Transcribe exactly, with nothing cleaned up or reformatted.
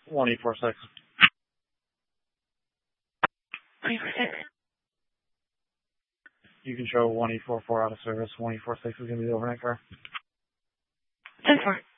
one eight four six. one eight four six. You can show one eight four four out of service. one eight four six is going to be the overnight car. ten four.